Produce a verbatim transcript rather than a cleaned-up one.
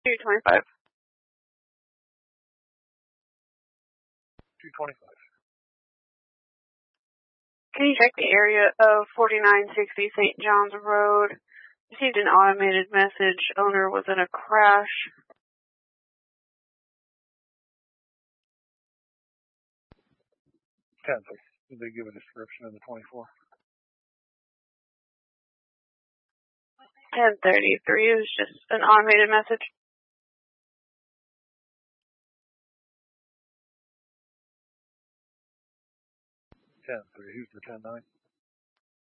two twenty-five. two twenty-five. Can you check the area of forty-nine sixty Saint John's Road? Received an automated message. Owner was in a crash. ten. Did they give a description of the twenty-four? ten thirty-three. It was just an automated message. ten three. Who's the ten nine?